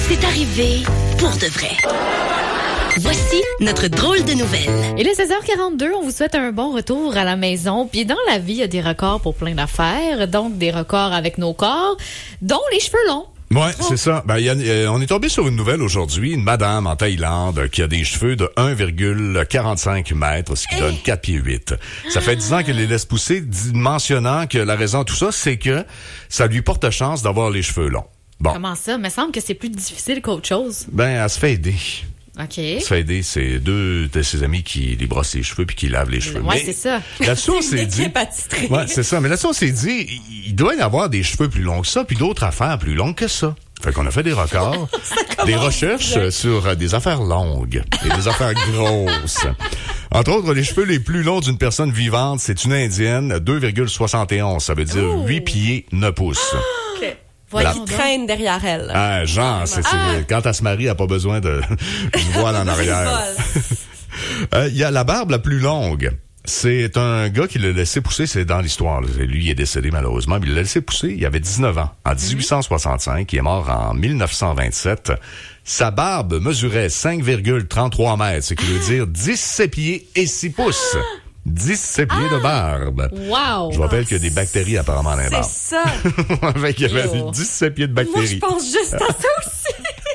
C'est arrivé pour de vrai. Voici notre drôle de nouvelle. Il est 16h42, on vous souhaite un bon retour à la maison. Puis dans la vie, il y a des records pour plein d'affaires, donc des records avec nos corps, dont les cheveux longs. Ouais, c'est ça. Ben, on est tombé sur une nouvelle aujourd'hui, une madame en Thaïlande qui a des cheveux de 1,45 mètres, ce qui donne 4 pieds 8. Ça fait 10 ans qu'elle les laisse pousser, mentionnant que la raison de tout ça, c'est que ça lui porte chance d'avoir les cheveux longs. Bon. Comment ça? Il me semble que c'est plus difficile qu'autre chose. Ben, elle se fait aider. OK. Elle se fait aider, c'est deux de ses amis qui lui brossent les cheveux puis qui lavent les cheveux. Ouais, c'est ça. Là-dessus, on s'est dit. Ouais, c'est ça. Mais là-dessus, on s'est dit, il doit y avoir des cheveux plus longs que ça, puis d'autres affaires plus longues que ça. Fait qu'on a fait des records, des recherches sur des affaires longues et des affaires grosses. Entre autres, les cheveux les plus longs d'une personne vivante, c'est une Indienne, 2,71. Ça veut dire 8 pieds 9 pouces. OK. Voilà. Qui traîne derrière elle. Ah, genre, quand elle se marie, elle n'a pas besoin de voile en arrière. Il y a la barbe la plus longue. C'est un gars qui l'a laissé pousser, c'est dans l'histoire. Lui, il est décédé malheureusement, mais il l'a laissé pousser, il avait 19 ans, en 1865, il est mort en 1927. Sa barbe mesurait 5,33 mètres, ce qui veut dire 17 pieds et 6 pouces. 17 pieds de barbe. Wow! Je vous rappelle qu'il y a des bactéries apparemment dans les barbes. C'est ça! Fait qu'il y avait 17 pieds de bactéries. Moi, je pense juste à ça aussi!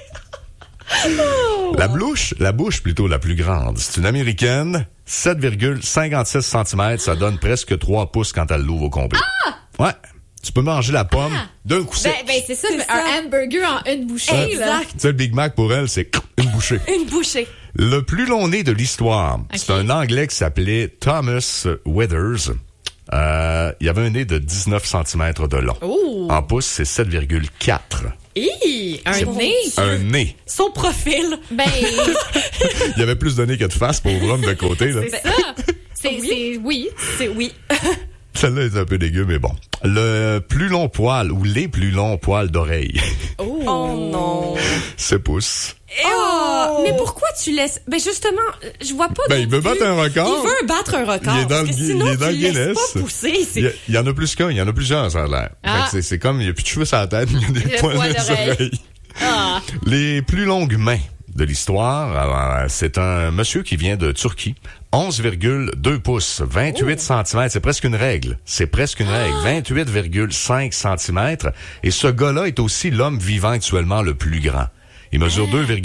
La bouche plutôt la plus grande. C'est une Américaine, 7,56 cm. Ça donne presque 3 pouces quand elle l'ouvre au complet. Ah! Ouais. Tu peux manger la pomme d'un coup sec. Ben, c'est ça, un hamburger en une bouchée. Exact. Tu sais, le Big Mac, pour elle, c'est une bouchée. Une bouchée. Le plus long nez de l'histoire, c'est un Anglais qui s'appelait Thomas Withers. Il y avait un nez de 19 cm de long. Ooh. En pouces, c'est 7,4. Un nez. Son profil. Ben. Il y avait plus de nez que de face, pauvre homme de côté, là. C'est ça. Oui. Celle-là est un peu dégueu, mais bon. Le plus long poil, ou les plus longs poils d'oreille. Oh non. 7 pouces. Mais pourquoi tu laisses... Ben justement, je vois pas... Il veut battre un record. Il veut battre un record. Il est dans le Guinness. Laisses pas pousser. Il y en a plus qu'un. Il y en a plusieurs, ça a l'air. C'est comme, il n'y a plus de cheveux sur la tête, il y a des poils dans les oreilles. Les plus longues mains de l'histoire, alors, c'est un monsieur qui vient de Turquie. 11,2 pouces, 28 cm, c'est presque une règle. 28,5 cm. Et ce gars-là est aussi l'homme vivant actuellement le plus grand. Il mesure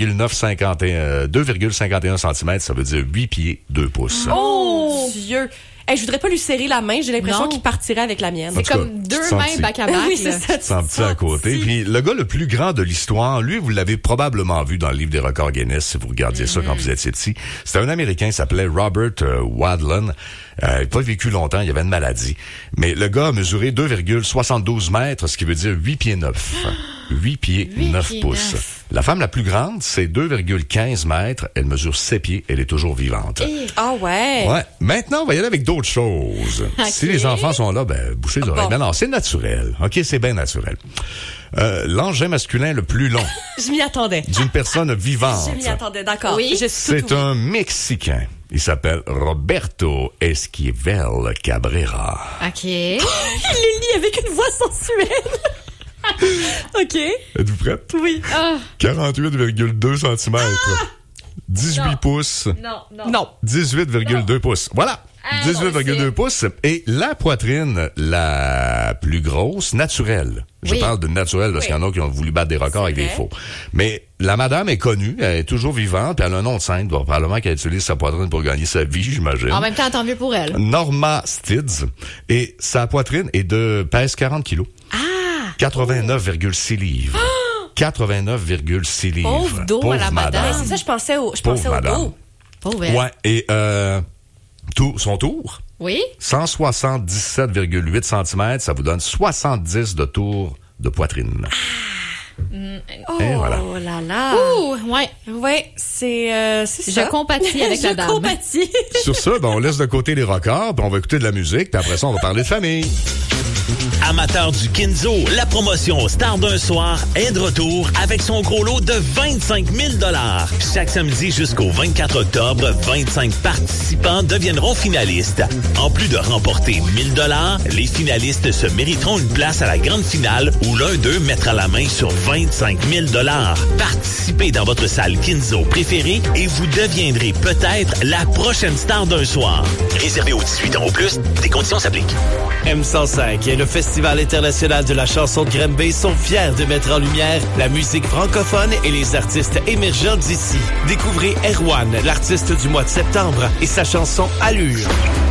2,51 cm, ça veut dire 8 pieds 2 pouces. Oh Dieu! Je voudrais pas lui serrer la main, j'ai l'impression qu'il partirait avec la mienne. C'est comme deux mains back à back. Oui, c'est ça. Tu sens petit à côté. Puis le gars le plus grand de l'histoire, lui, vous l'avez probablement vu dans le livre des records Guinness, si vous regardiez ça quand vous étiez petit. C'était un Américain, il s'appelait Robert Wadlin. Il n'a pas vécu longtemps, il avait une maladie. Mais le gars a mesuré 2,72 mètres, ce qui veut dire 8 pieds 9. 8 pieds 9 pouces. La femme la plus grande, c'est 2,15 mètres. Elle mesure 7 pieds. Elle est toujours vivante. Ah ouais? Ouais. Maintenant, on va y aller avec d'autres choses. Okay. Si les enfants sont là, bouchez les oreilles. Ben non, c'est naturel. OK, c'est bien naturel. L'engin masculin le plus long. Je m'y attendais. D'une personne vivante. Je m'y attendais, d'accord. Oui. C'est un Mexicain. Il s'appelle Roberto Esquivel Cabrera. OK. Il le lit avec une voix sensuelle. OK. Êtes-vous prête? Oui. 48,2 cm. 18 pouces. Non. 18,2 pouces. Voilà. 18,2 pouces. Et la poitrine la plus grosse, naturelle. Je parle de naturelle parce qu'il y en a qui ont voulu battre des records avec des faux. Mais la madame est connue, elle est toujours vivante, puis elle a un nom de scène. Probablement qu'elle utilise sa poitrine pour gagner sa vie, j'imagine. En même temps, tant mieux pour elle. Norma Stids. Et sa poitrine pèse 40 kilos. 89,6 livres. 89,6 livres. Pauvre dos à la madame. C'est ça, je pensais au dos. Pauvre elle. Ouais, et son tour. Oui. 177,8 cm, ça vous donne 70 de tours de poitrine. Et voilà. Oh là là. Ouh, ouais. Ouais, c'est ça. Je compatis avec la dame. Je compatis. Sur ça, on laisse de côté les records, puis on va écouter de la musique, puis après ça, on va parler de famille. Amateurs du Kinzo, la promotion Star d'un soir est de retour avec son gros lot de 25 000 $. Chaque samedi jusqu'au 24 octobre, 25 participants deviendront finalistes. En plus de remporter 1 000 $, les finalistes se mériteront une place à la grande finale où l'un d'eux mettra la main sur 25 000 $. Participez dans votre salle Kinzo préférée et vous deviendrez peut-être la prochaine star d'un soir. Réservé aux 18 ans ou plus, des conditions s'appliquent. M105 et le Festival international de la chanson de Granby sont fiers de mettre en lumière la musique francophone et les artistes émergents d'ici. Découvrez Erwan, l'artiste du mois de septembre, et sa chanson Allure.